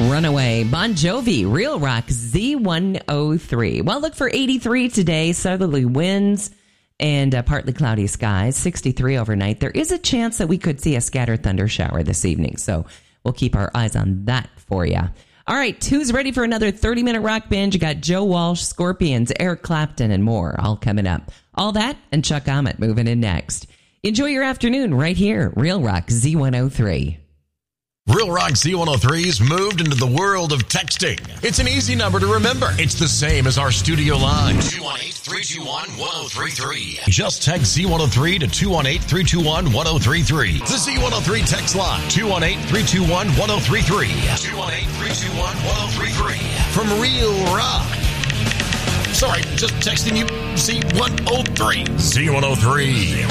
Runaway. Bon Jovi, Real Rock, Z103. Well, look for 83 today. Southerly winds and partly cloudy skies. 63 overnight. There is a chance that we could see a scattered thunder shower this evening. So we'll keep our eyes on that for you. All right, who's ready for another 30-minute rock binge? You got Joe Walsh, Scorpions, Eric Clapton, and more all coming up. All that and Chuck Ahmet moving in next. Enjoy your afternoon right here. Real Rock Z103. Real Rock Z103's moved into the world of texting. It's an easy number to remember. It's the same as our studio line. 218-321-1033. Just text Z103 to 218-321-1033. The Z103 text line. 218-321-1033. 218-321-1033. From Real Rock. Sorry, just texting you Z103. Z103.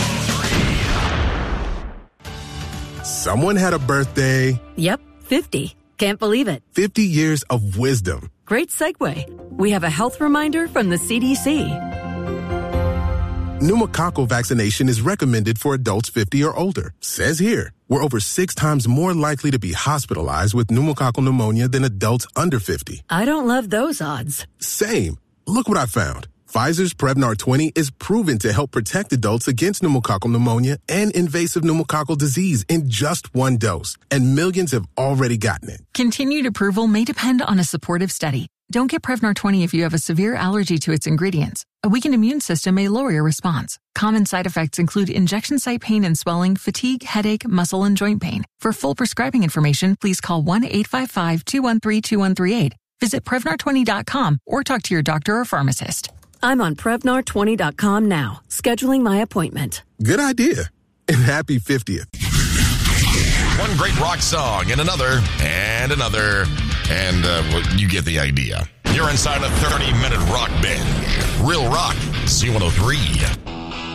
Someone had a birthday. Yep, 50. Can't believe it. 50 years of wisdom. Great segue. We have a health reminder from the CDC. Pneumococcal vaccination is recommended for adults 50 or older. Says here, we're over 6 times more likely to be hospitalized with pneumococcal pneumonia than adults under 50. I don't love those odds. Same. Look what I found. Pfizer's Prevnar 20 is proven to help protect adults against pneumococcal pneumonia and invasive pneumococcal disease in just 1 dose, and millions have already gotten it. Continued approval may depend on a supportive study. Don't get Prevnar 20 if you have a severe allergy to its ingredients. A weakened immune system may lower your response. Common side effects include injection site pain and swelling, fatigue, headache, muscle, and joint pain. For full prescribing information, please call 1-855-213-2138. Visit Prevnar20.com or talk to your doctor or pharmacist. I'm on Prevnar20.com now, scheduling my appointment. Good idea. And happy 50th. One great rock song and another, and another, and well, you get the idea. You're inside a 30-minute rock binge. Real Rock Z103.